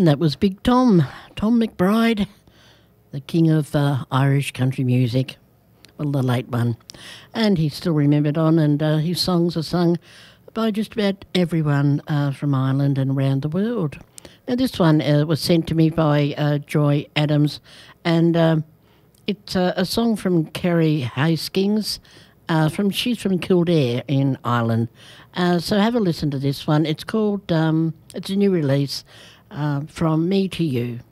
And that was Big Tom, Tom McBride, the king of Irish country music, well, the late one. And he's still remembered on, and his songs are sung by just about everyone from Ireland and around the world. Now, this one was sent to me by Joy Adams, and it's a song from Kerry Hastings. She's from Kildare in Ireland. So have a listen to this one. It's called, it's a new release, From Me to You.